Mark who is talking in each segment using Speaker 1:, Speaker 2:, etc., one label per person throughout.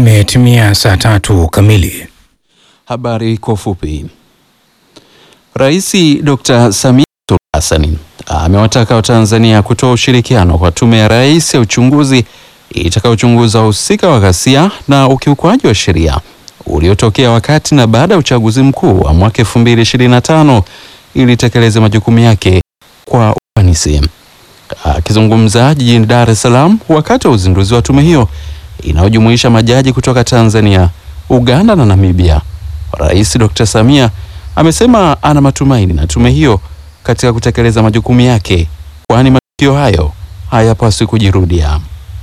Speaker 1: Imetimia saa 3 kamili.
Speaker 2: Habari kwa ufupi. Rais Dr. Samia Suluhu Hassan amewataka Watanzania kutoa ushirikiano kwa tume ya rais ya uchunguzi itakayochunguza wahusika wa ghasia na ukiukwaji wa sheria uliotokea wakati na baada ya uchaguzi mkuu wa mwaka 2025 ili tekeleze majukumu yake kwa ufanisi. Akizungumza jijini Dar es Salaam wakati wa uzinduzi wa tume hiyo inayojumuisha majaji kutoka Tanzania, Uganda na Namibia, Rais Dr. Samia amesema ana matumaini na tume hiyo katika kutekeleza majukumu yake, kwani matukio hayo hayapaswi kujirudia.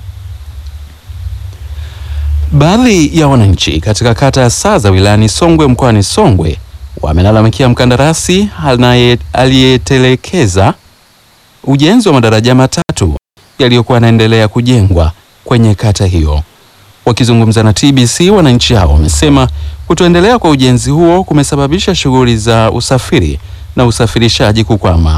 Speaker 2: Baadhi ya wananchi katika kata ya Saza wilayani Songwe mkoani Songwe wamelalamikia mkandarasi aliyetelekeza ujenzi wa madaraja matatu yaliyokuwa yanaendelea kujengwa kwenye kata hiyo. Wakizungumza na TBC, wananchi hao wamesema kutoendelea kwa ujenzi huo kumesababisha shughuli za usafiri na usafirishaji kukwama.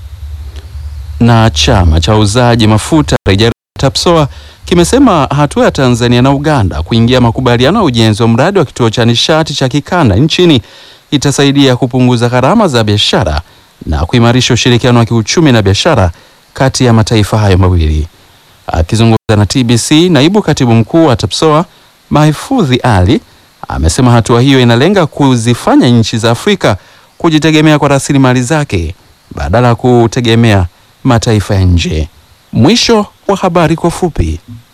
Speaker 2: Na chama cha uzaji mafuta rejareja TAPSOA kimesema hatua ya Tanzania na Uganda kuingia makubaliano ya ujenzi wa mradi wa kituo cha nishati cha kikanda nchini itasaidia kupunguza gharama za biashara na kuimarisha ushirikiano wa kiuchumi na biashara kati ya mataifa hayo mawili. Akizungumza na TBC, naibu katibu mkuu wa TAPSOA Mahfudhi Ali amesema hatua hiyo inalenga kuzifanya nchi za Afrika kujitegemea kwa rasilimali zake badala ya kutegemea mataifa ya nje. Mwisho wa habari kwa fupi.